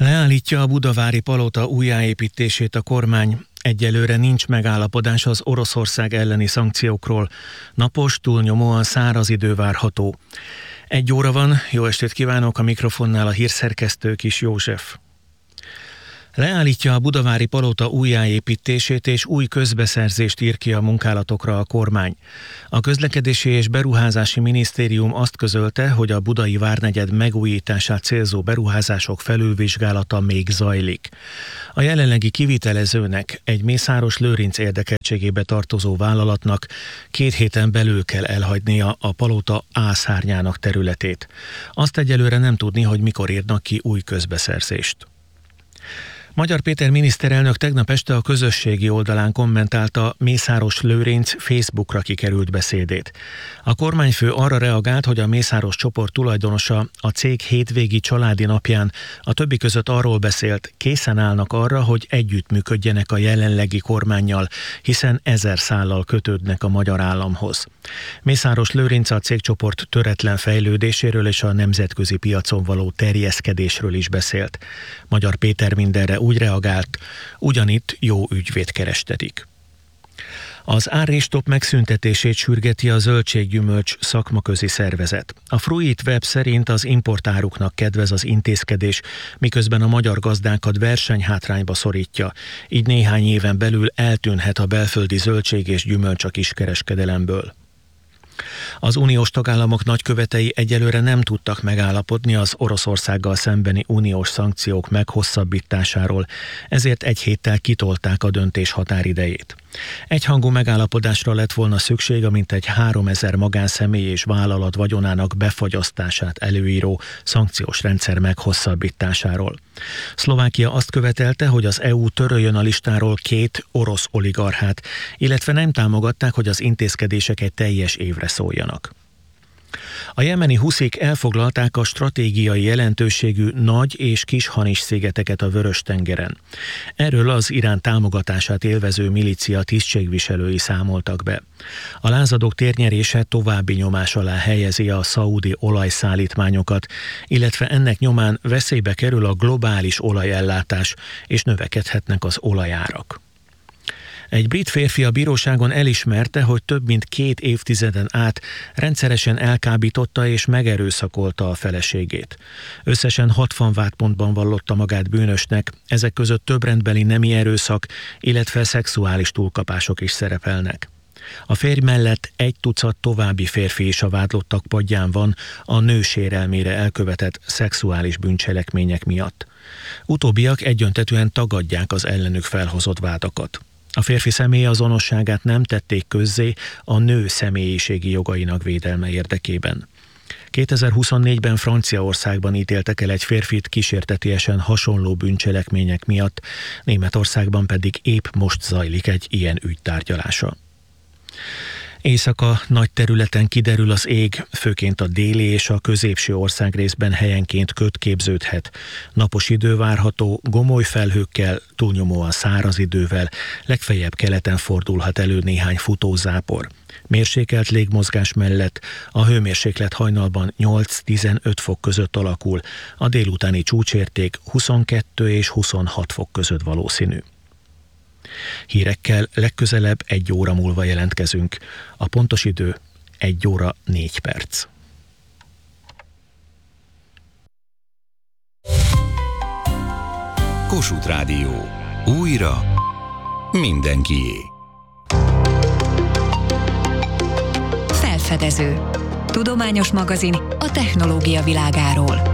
Leállítja a budavári palota újjáépítését a kormány. Egyelőre nincs megállapodás az Oroszország elleni szankciókról. Napos, túlnyomóan száraz idő várható. 1 óra van, jó estét kívánok, a mikrofonnál a hírszerkesztő Kis József. Leállítja a budavári palota újjáépítését és új közbeszerzést ír ki a munkálatokra a kormány. A Közlekedési és Beruházási Minisztérium azt közölte, hogy a budai várnegyed megújítását célzó beruházások felülvizsgálata még zajlik. A jelenlegi kivitelezőnek, egy Mészáros-Lőrinc érdekeltségébe tartozó vállalatnak 2 héten belül kell elhagynia a palota A szárnyának területét. Azt egyelőre nem tudni, hogy mikor írnak ki új közbeszerzést. Magyar Péter miniszterelnök tegnap este a közösségi oldalán kommentálta Mészáros-Lőrinc Facebookra kikerült beszédét. A kormányfő arra reagált, hogy a Mészáros csoport tulajdonosa a cég hétvégi családi napján a többi között arról beszélt, készen állnak arra, hogy együttműködjenek a jelenlegi kormánnyal, hiszen 1000 szállal kötődnek a magyar államhoz. Mészáros-Lőrinc a cégcsoport töretlen fejlődéséről és a nemzetközi piacon való terjeszkedésről is beszélt. Magyar Péter mindenre úgy reagált, ugyanitt jó ügyvéd kerestetik. Az árrésstop megszüntetését sürgeti a zöldséggyümölcs szakmaközi szervezet. A Fruit Web szerint az importáruknak kedvez az intézkedés, miközben a magyar gazdákat versenyhátrányba szorítja, így néhány éven belül eltűnhet a belföldi zöldség és gyümölcs a kiskereskedelemből. Az uniós tagállamok nagykövetei egyelőre nem tudtak megállapodni az Oroszországgal szembeni uniós szankciók meghosszabbításáról, ezért 1 héttel kitolták a döntés határidejét. Egyhangú megállapodásra lett volna szükség a mintegy 3000 magánszemély és vállalat vagyonának befagyasztását előíró szankciós rendszer meghosszabbításáról. Szlovákia azt követelte, hogy az EU töröljön a listáról 2 orosz oligarchát, illetve nem támogatták, hogy az intézkedések egy teljes évre szóljanak. A jemeni huszik elfoglalták a stratégiai jelentőségű Nagy- és Kis-Hanis-szigeteket a Vörös-tengeren. Erről az Irán támogatását élvező milícia tisztségviselői számoltak be. A lázadók térnyerése további nyomás alá helyezi a szaúdi olajszállítmányokat, illetve ennek nyomán veszélybe kerül a globális olajellátás, és növekedhetnek az olajárak. Egy brit férfi a bíróságon elismerte, hogy több mint 2 évtizeden át rendszeresen elkábította és megerőszakolta a feleségét. Összesen 60 vádpontban vallotta magát bűnösnek, ezek között több rendbeli nemi erőszak, illetve szexuális túlkapások is szerepelnek. A férj mellett 1 tucat további férfi is a vádlottak padján van a nő sérelmére elkövetett szexuális bűncselekmények miatt. Utóbbiak egyöntetűen tagadják az ellenük felhozott vádakat. A férfi személyazonosságát nem tették közzé a nő személyiségi jogainak védelme érdekében. 2024-ben Franciaországban ítéltek el egy férfit kísértetiesen hasonló bűncselekmények miatt, Németországban pedig épp most zajlik egy ilyen ügy tárgyalása. Éjszaka nagy területen kiderül az ég, főként a déli és a középső országrészben helyenként köd képződhet. Napos idő várható, gomoly felhőkkel, túlnyomóan száraz idővel, legfeljebb keleten fordulhat elő néhány futózápor. Mérsékelt légmozgás mellett a hőmérséklet hajnalban 8-15 fok között alakul, a délutáni csúcsérték 22 és 26 fok között valószínű. Hírekkel legközelebb 1 óra múlva jelentkezünk. A pontos idő 1 óra 4 perc. Kossuth Rádió. Újra mindenkié. Felfedező. Tudományos magazin a technológia világáról.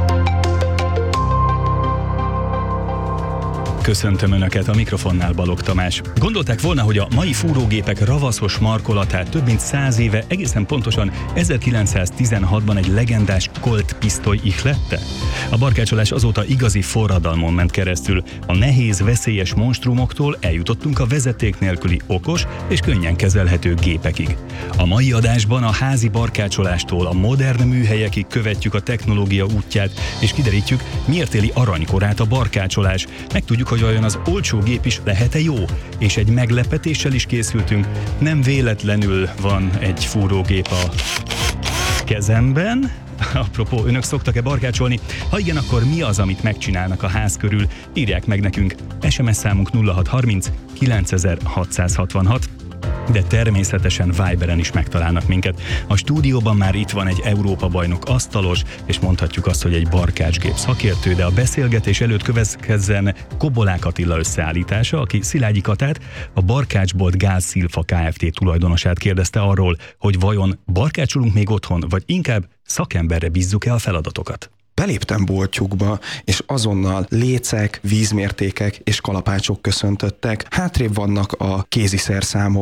Köszöntöm Önöket, a mikrofonnál Balogh Tamás. Gondolták volna, hogy a mai fúrógépek ravaszos markolatát több mint 100 éve, egészen pontosan 1916-ban egy legendás Colt pisztoly ihlette? A barkácsolás azóta igazi forradalmon ment keresztül. A nehéz, veszélyes monstrumoktól eljutottunk a vezeték nélküli okos és könnyen kezelhető gépekig. A mai adásban a házi barkácsolástól a modern műhelyekig követjük a technológia útját, és kiderítjük, miért éli aranykorát a barkácsolás. Megtudjuk, hogy vajon az olcsó gép is lehet-e jó? És egy meglepetéssel is készültünk. Nem véletlenül van egy fúrógép a kezemben, Apropó, önök szoktak-e barkácsolni? Ha igen, akkor mi az, amit megcsinálnak a ház körül? Írják meg nekünk. SMS számunk 0630 9666. De természetesen Viberen is megtalálnak minket. A stúdióban már itt van egy Európa-bajnok asztalos, és mondhatjuk azt, hogy egy barkácsgép szakértő, de a beszélgetés előtt következzen Kobolák Attila összeállítása, aki Szilágyi Katát, a Barkácsbolt Gázszilfa Kft. Tulajdonosát kérdezte arról, hogy vajon barkácsolunk még otthon, vagy inkább szakemberre bízzuk-e a feladatokat. Beléptem boltjukba, és azonnal lécek, vízmértékek és kalapácsok köszöntöttek. Hátrébb vannak a kéziszerszámok,